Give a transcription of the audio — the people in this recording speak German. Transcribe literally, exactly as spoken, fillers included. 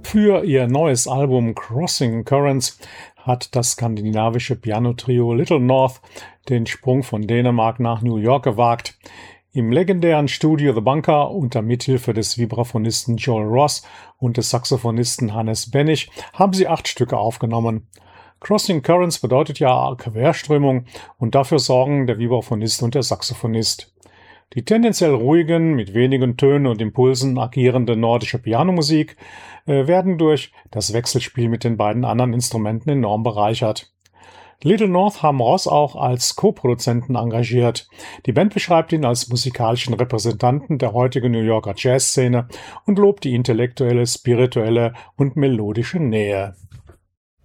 Für ihr neues Album Crossing Currents hat das skandinavische Pianotrio Little North den Sprung von Dänemark nach New York gewagt. Im legendären Studio The Bunker unter Mithilfe des Vibraphonisten Joel Ross und des Saxophonisten Hannes Bennig haben sie acht Stücke aufgenommen. Crossing Currents bedeutet ja Querströmung und dafür sorgen der Vibraphonist und der Saxophonist. Die tendenziell ruhigen, mit wenigen Tönen und Impulsen agierende nordische Pianomusik äh, werden durch das Wechselspiel mit den beiden anderen Instrumenten enorm bereichert. Little North haben Ross auch als Co-Produzenten engagiert. Die Band beschreibt ihn als musikalischen Repräsentanten der heutigen New Yorker Jazzszene und lobt die intellektuelle, spirituelle und melodische Nähe.